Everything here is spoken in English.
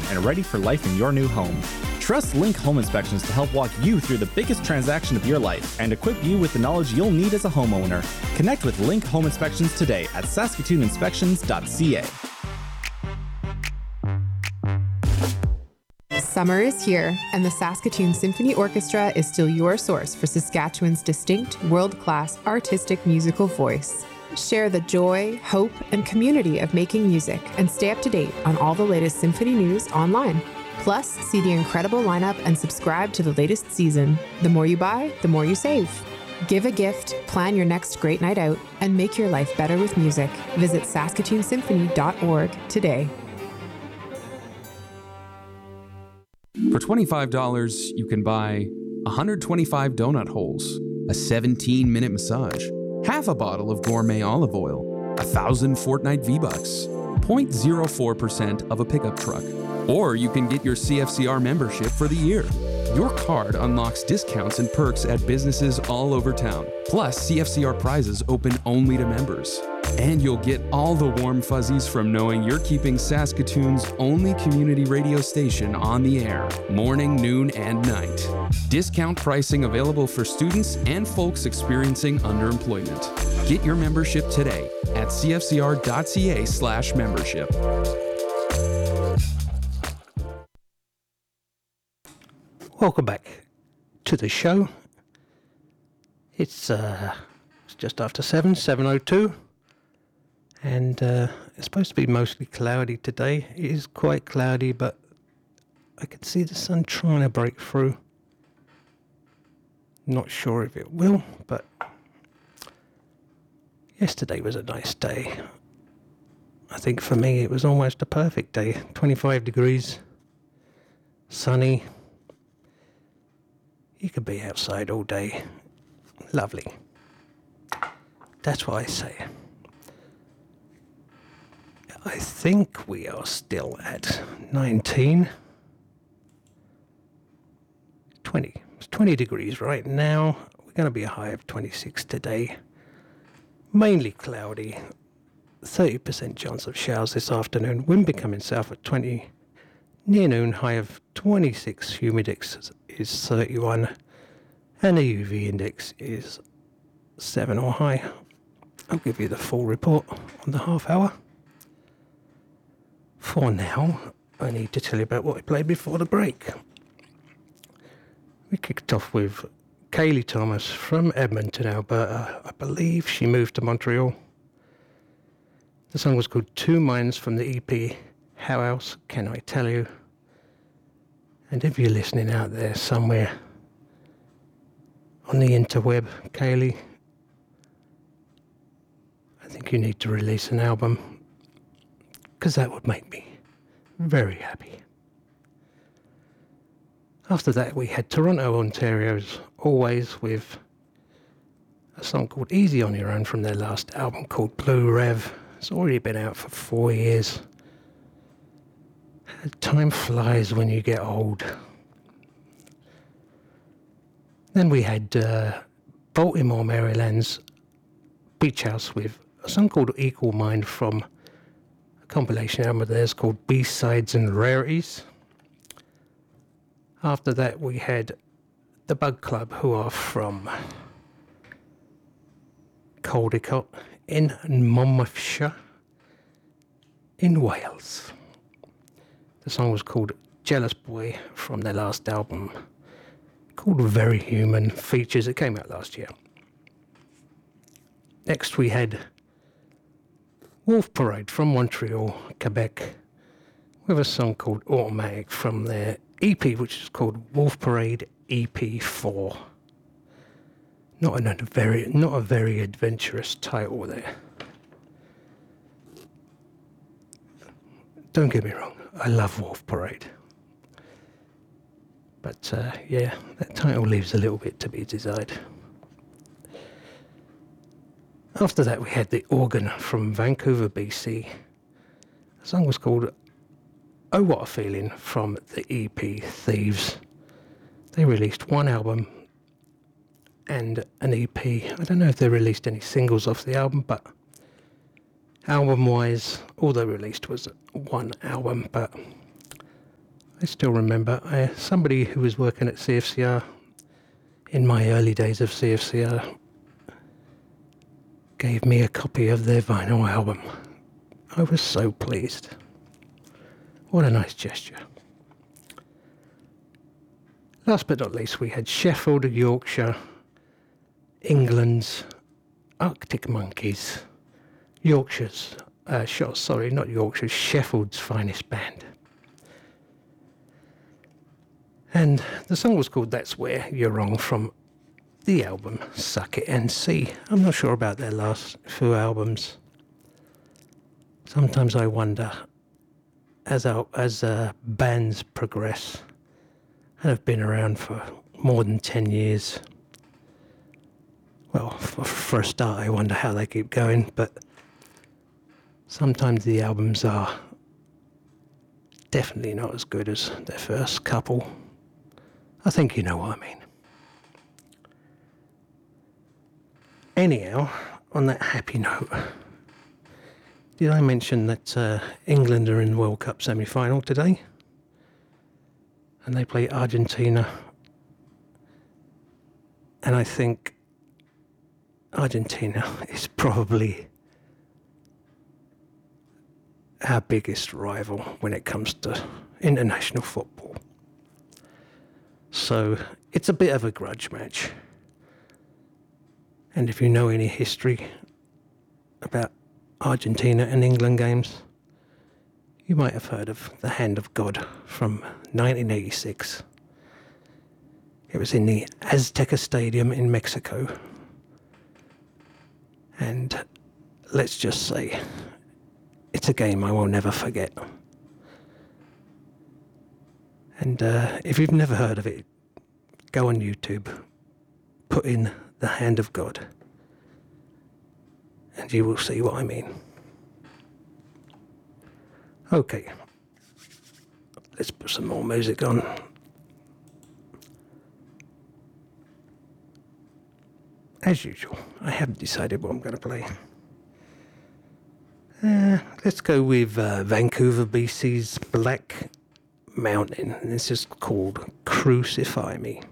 and ready for life in your new home. Trust Link Home Inspections to help walk you through the biggest transaction of your life and equip you with the knowledge you'll need as a homeowner. Connect with Link Home Inspections today at saskatooninspections.ca. Summer is here, and the Saskatoon Symphony Orchestra is still your source for Saskatchewan's distinct, world-class artistic musical voice. Share the joy, hope, and community of making music and stay up to date on all the latest symphony news online. Plus, see the incredible lineup and subscribe to the latest season. The more you buy, the more you save. Give a gift, plan your next great night out, and make your life better with music. Visit saskatoonsymphony.org today. For $25, you can buy 125 donut holes, a 17-minute massage, half a bottle of gourmet olive oil, 1,000 Fortnite V-Bucks, 0.04% of a pickup truck, or you can get your CFCR membership for the year. Your card unlocks discounts and perks at businesses all over town, plus CFCR prizes open only to members. And you'll get all the warm fuzzies from knowing you're keeping Saskatoon's only community radio station on the air, morning, noon, and night. Discount pricing available for students and folks experiencing underemployment. Get your membership today at cfcr.ca/membership. Welcome back to the show. It's just after 7:02. And it's supposed to be mostly cloudy today. It is quite cloudy, but I can see the sun trying to break through. Not sure if it will, but yesterday was a nice day. I think for me it was almost a perfect day. 25 degrees, sunny. You could be outside all day. Lovely. That's what I say. I think we are still at 19. 20. It's 20 degrees right now. We're going to be a high of 26 today. Mainly cloudy. 30% chance of showers this afternoon. Wind becoming south at 20. Near noon, high of 26. Humidex is 31. And the UV index is 7 or high. I'll give you the full report on the half hour. For now, I need to tell you about what I played before the break. We kicked off with Kaylee Thomas from Edmonton, Alberta. I believe she moved to Montreal. The song was called Two Minds from the EP, How Else Can I Tell You? And if you're listening out there somewhere on the interweb, Kaylee, I think you need to release an album, because that would make me very happy. After that, we had Toronto, Ontario's Always with a song called Easy on Your Own from their last album called Blue Rev. It's already been out for 4 years. Time flies when you get old. Then we had Baltimore, Maryland's Beach House with a song called Equal Mind from a compilation album of theirs called B-Sides and Rarities. After that, we had the Bug Club, who are from Caldicot in Monmouthshire in Wales. The song was called Jealous Boy from their last album called Very Human Features. It came out last year. Next we had Wolf Parade from Montreal, Quebec, with a song called Automatic from their EP, which is called Wolf Parade EP4. Not a very adventurous title there. Don't get me wrong, I love Wolf Parade. But yeah, that title leaves a little bit to be desired. After that, we had The Organ from Vancouver, BC. The song was called Oh What a Feeling from the EP Thieves. They released one album and an EP. I don't know if they released any singles off the album, but album-wise, all they released was one album. But I still remember somebody who was working at CFCR in my early days of CFCR gave me a copy of their vinyl album. I was so pleased. What a nice gesture. Last but not least, we had Sheffield, Yorkshire, England's Arctic Monkeys, Sheffield's finest band. And the song was called That's Where You're Wrong from the album Suck It and See. I'm not sure about their last few albums. Sometimes I wonder, as bands progress and have been around for more than 10 years, well, for a start, I wonder how they keep going, but sometimes the albums are definitely not as good as their first couple. I think you know what I mean. Anyhow, on that happy note, did I mention that England are in the World Cup semi-final today? And they play Argentina. And I think Argentina is probably our biggest rival when it comes to international football. So it's a bit of a grudge match. And if you know any history about Argentina and England games, you might have heard of the Hand of God from 1986. It was in the Azteca Stadium in Mexico. And let's just say, it's a game I will never forget. And if you've never heard of it, go on YouTube, put in the Hand of God, and you will see what I mean. Okay, let's put some more music on. As usual, I haven't decided what I'm going to play. Let's go with Vancouver, BC's Black Mountain, and this is called Crucify Me.